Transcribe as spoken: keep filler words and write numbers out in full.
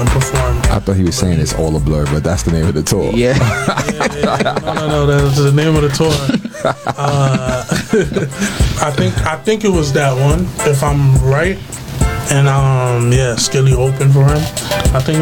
performed. I thought he was saying it's all a blur, but that's the name of the tour. Yeah. yeah, yeah, no, no, no. That's the name of the tour. Uh, I think I think it was that one, if I'm right. And um, yeah, Skilly opened for him. I think.